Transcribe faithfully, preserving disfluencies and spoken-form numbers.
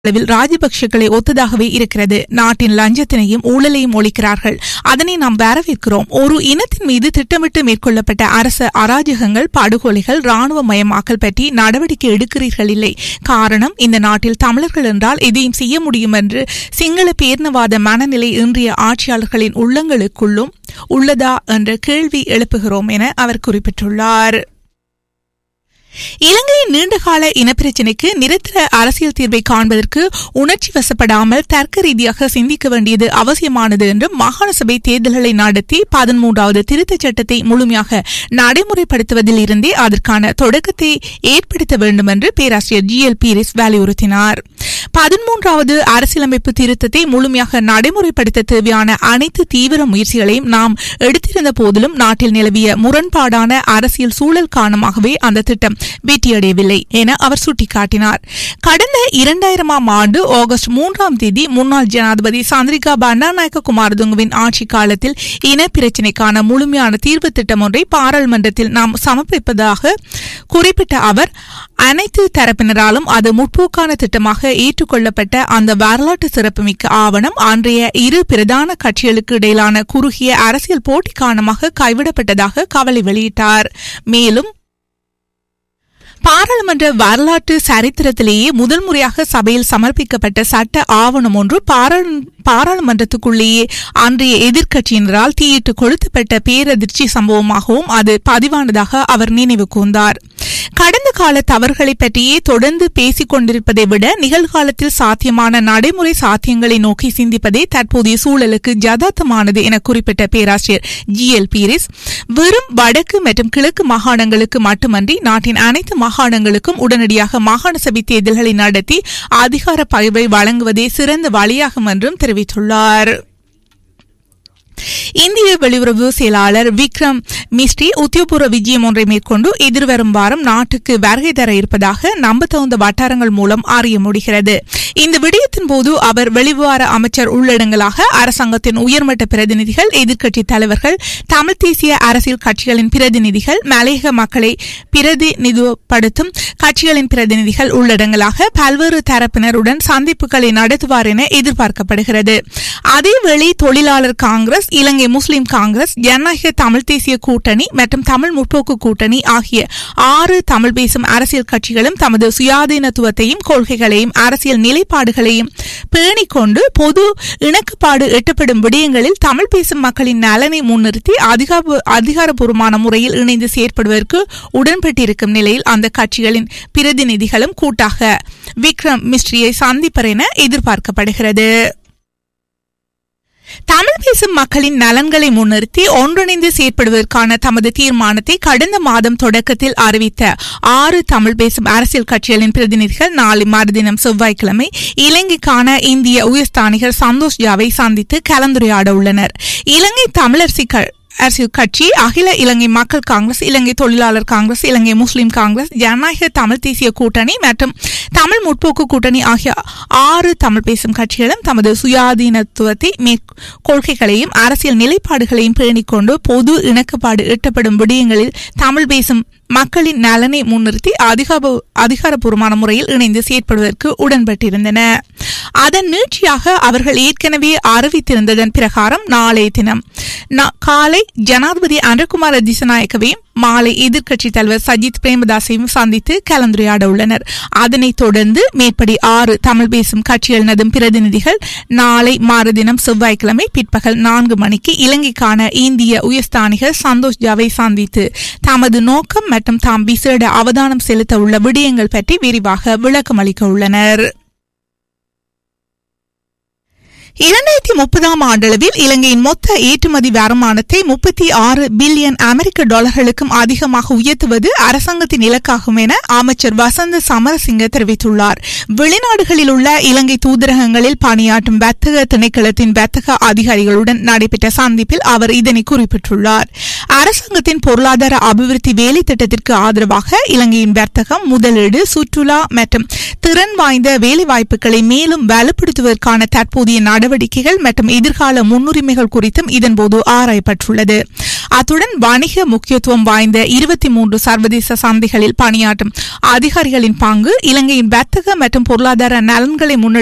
அளவில் ராஜபக்சேக்களை ஒத்ததாகவே இருக்கிறது. நாட்டின் லஞ்சத்தினையும் ஊழலையும் ஒழிக்கிறார்கள். அதனை நாம் வரவேற்கிறோம். ஒரு இனத்தின் மீது திட்டமிட்டு மேற்கொள்ளப்பட்ட அரச அராஜகங்கள், படுகொலைகள், ராணுவ மயமாக்கல் பற்றி நடவடிக்கை எடுக்கிறீர்கள் இல்லை. காரணம், இந்த நாட்டில் தமிழர்கள் என்றால் எதையும் செய்ய முடியும் என்று சிங்கள பேரினவாத மனநிலை இன்றைய ஆட்சியாளர்களின் உள்ளங்களுக்குள்ளும் உள்ளதா என்ற கேள்வி எழுப்புகிறோம் என அவர் குறிப்பிட்டுள்ளார். இலங்கையின் நீண்டகால இனப்பிரச்சினைக்கு நிரந்தர அரசியல் தீர்வை காண்பதற்கு உணர்ச்சி வசப்படாமல் தர்க்க ரீதியாக சிந்திக்க வேண்டியது அவசியமானது என்றும், மாகாண சபை தேர்தல்களை நடத்தி பதிமூன்றாவது திருத்தச் சட்டத்தை முழுமையாக நடைமுறைப்படுத்துவதில் இருந்தே அதற்கான தொடக்கத்தை ஏற்படுத்த வேண்டும் என்று பேராசிரியர் ஜி எல் பீரிஸ் வலியுறுத்தினார். பதிமூன்றாவது அரசியலமைப்பு திருத்தத்தை முழுமையாக நடைமுறைப்படுத்த தேவையான அனைத்து தீவிர முயற்சிகளையும் நாம் எடுத்திருந்த போதிலும் நாட்டில் நிலவிய முரண்பாடான அரசியல் சூழல் காரணமாகவே அந்த திட்டம் வெற்றியடையவில்லை என அவர் சுட்டிக்காட்டினார். கடந்த இரண்டாயிரமாம் ஆண்டு ஆகஸ்ட் மூன்றாம் தேதி முன்னாள் ஜனாதிபதி சந்திரிகா பண்டாரநாயக்க குமாரதுங்கவின் ஆட்சி காலத்தில் இன பிரச்சினைக்கான முழுமையான தீர்வு திட்டம் ஒன்றை பாராளுமன்றத்தில் நாம் சமர்ப்பிப்பதாக குறிப்பிட்ட அவர், அனைத்து தரப்பினராலும் அது முற்போக்கான திட்டமாக ஏற்றுக்கொள்ளப்பட்ட அந்த வரலாற்று சிறப்புமிக்க ஆவணம் அன்றைய இரு பிரதான கட்சிகளுக்கு இடையிலான குறுகிய அரசியல் போட்டி காரணமாக கைவிடப்பட்டதாக கவலை வெளியிட்டார். மேலும் பாராளுமன்ற வரலாற்று சரித்திரத்திலேயே முதல் முறையாக சபையில் சமர்ப்பிக்கப்பட்ட சட்ட ஆவணம் ஒன்று பாராளுமன்றத்துக்குள்ளேயே அன்றைய எதிர்க்கட்சியினரால் தீயிட்டு கொளுத்தப்பட்ட பேரதிர்ச்சி சம்பவமாகவும் அது பதிவானதாக அவர் நினைவு கூர்ந்தார். கடந்த கால தவறுகளை பற்றியே தொடர்ந்து பேசிக் கொண்டிருப்பதை விட நிகழ்காலத்தில் சாத்தியமான நடைமுறை சாத்தியங்களை நோக்கி சிந்திப்பதே தற்போதைய சூழலுக்கு யதார்த்தமானது என குறிப்பிட்ட பேராசிரியர் ஜி எல் பீரிஸ், வெறும் வடக்கு மற்றும் கிழக்கு மாகாணங்களுக்கு மட்டுமன்றி நாட்டின் அனைத்து மாகாணங்களுக்கும் உடனடியாக மாகாண சபை தேர்தல்களை நடத்தி அதிகார பகிர்வை வழங்குவதே சிறந்த வழியாகும் என்றும் தெரிவித்துள்ளார். இந்திய வெளியுறவு செயலாளர் விக்ரம் மிஸ்ரி உத்தியோகபூர்வ விஜயம் ஒன்றை மேற்கொண்டு எதிர்வரும் வாரம் நாட்டுக்கு வருகை தர இருப்பதாக நம்பத்தகுந்த வட்டாரங்கள் மூலம் அறிய முடிகிறது. இந்த விடயத்தின் போது அவர் வெளிவிவகார அமைச்சர் உள்ளடங்கலாக அரசாங்கத்தின் உயர்மட்ட பிரதிநிதிகள், எதிர்க்கட்சி தலைவர்கள், தமிழ் தேசிய அரசியல் கட்சிகளின் பிரதிநிதிகள், மலையக மக்களை பிரதிநிதிப்படுத்தும் கட்சிகளின் பிரதிநிதிகள் உள்ளடங்கலாக பல்வேறு தரப்பினருடன் சந்திப்புகளை நடத்துவார் என எதிர்பார்க்கப்படுகிறது. அதேவேளை தொழிலாளர் காங்கிரஸ், இலங்கை முஸ்லிம் காங்கிரஸ், ஜனநாயக தமிழ் தேசிய கூட்டணி மற்றும் தமிழ் முற்போக்கு கூட்டணி ஆகிய ஆறு தமிழ் பேசும் அரசியல் கட்சிகளும் தமது சுயாதீனத்துவத்தையும் கொள்கைகளையும் அரசியல் நிலைப்பாடுகளையும் பேணிக் கொண்டு பொது இணக்கப்பாடு எட்டப்படும் விடயங்களில் தமிழ் பேசும் மக்களின் நலனை முன்னிறுத்தி அதிகாரப்பூர்வமான முறையில் இணைந்து செயற்படுவதற்கு உடன்பட்டிருக்கும் நிலையில் அந்த கட்சிகளின் பிரதிநிதிகளும் கூட்டாக விக்ரம் மிஸ்ரியை சந்திப்பர் என எதிர்பார்க்கப்படுகிறது. தமிழ் பேசும் மக்களின் நலன்களை முன்னிறுத்தி ஒன்றிணைந்து செயற்படுவதற்கான தமது தீர்மானத்தை கடந்த மாதம் தொடக்கத்தில் அறிவித்த ஆறு தமிழ் பேசும் அரசியல் கட்சிகளின் பிரதிநிதிகள் நாளை மறுதினம் செவ்வாய்க்கிழமை இலங்கைக்கான இந்திய உயர்ஸ்தானிகர் சந்தோஷ் ஜாவை சந்தித்து கலந்துரையாட உள்ளனர். இலங்கை தமிழரசிகள் அரசியல் கட்சி, அகில இலங்கை மக்கள் காங்கிரஸ், இலங்கை தொழிலாளர் காங்கிரஸ், இலங்கை முஸ்லிம் காங்கிரஸ், ஜனநாயக தமிழ் தேசிய கூட்டணி மற்றும் தமிழ் முற்போக்கு கூட்டணி ஆகிய ஆறு தமிழ் பேசும் கட்சிகளும் தமது சுயாதீனத்துவத்தை கொள்கைகளையும் அரசியல் நிலைப்பாடுகளையும் பேணிக் கொண்டு பொது இணக்கப்பாடு எட்டப்படும் விடயங்களில் தமிழ் பேசும் மக்களின் நலனை முன்னிறுத்தி அதிகாரப்பூர்வமான முறையில் இணைந்து செயற்படுவதற்கு உடன்பட்டிருந்தன. அதன் நீட்சியாக அவர்கள் ஏற்கனவே அறிவித்திருந்ததன் பிரகாரம் நாளைய தினம் காலை ஜனாதிபதி அனுரகுமார திசாநாயக்கவையும் மாலை எதிர்க்கட்சித் தலைவர் சஜித் பிரேமதாசையும் சந்தித்து கலந்துரையாட உள்ளனர். அதனைத் தொடர்ந்து மேற்படி ஆறு தமிழ் பேசும் கட்சிகளினதும் பிரதிநிதிகள் நாளை மறுதினம் செவ்வாய்க்கிழமை பிற்பகல் நான்கு மணிக்கு இலங்கைக்கான இந்திய உயர்ஸ்தானிகர் சந்தோஷ் ஜாவை சந்தித்து தமது நோக்கம் மற்றும் தாம் விசேட அவதானம் செலுத்த உள்ள விடயங்கள் பற்றி விரிவாக விளக்கம் அளிக்க உள்ளனர். இரண்டாயிரத்தி முப்பதாம் ஆண்டளவில் இலங்கையின் மொத்த ஏற்றுமதி வருமானத்தை முப்பத்தி ஆறு பில்லியன் அமெரிக்க டாலர்களுக்கும் அதிகமாக உயர்த்துவது அரசாங்கத்தின் இலக்காகும் என அமைச்சர் வசந்த சமரசிங்க தெரிவித்துள்ளார். வெளிநாடுகளில் உள்ள இலங்கை தூதரகங்களில் பணியாற்றும் வர்த்தக திணைக்களத்தின் வர்த்தக அதிகாரிகளுடன் நடைபெற்ற சந்திப்பில் அவர் இதனை குறிப்பிட்டுள்ளார். அரசாங்கத்தின் பொருளாதார அபிவிருத்தி வேலை திட்டத்திற்கு ஆதரவாக இலங்கையின் வர்த்தகம், முதலீடு, சுற்றுலா மற்றும் திறன் வாய்ந்த வேலைவாய்ப்புகளை மேலும் வலுப்படுத்துவதற்கான தற்போதைய நடவடிக்கை நடவடிக்கைகள் மற்றும் எதிர்கால முன்னுரிமைகள் குறித்தும் இதன்போது ஆராயப்பட்டுள்ளது. அத்துடன் வணிக முக்கியத்துவம் வாய்ந்த இருபத்தி மூன்று சர்வதேச சந்தைகளில் பணியாற்றும் அதிகாரிகளின் பங்கு, இலங்கையின் வர்த்தக மற்றும் பொருளாதார நலன்களை முன்னெடுத்து